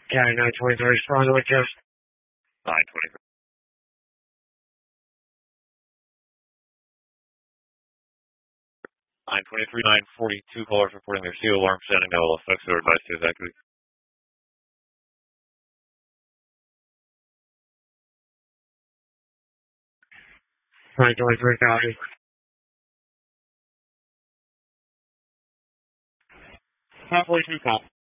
County 923, responding with just 923. 923, 942 callers reporting their CO alarm sounding. That will affect their advice to evacuate. 923 County. Halfway through call.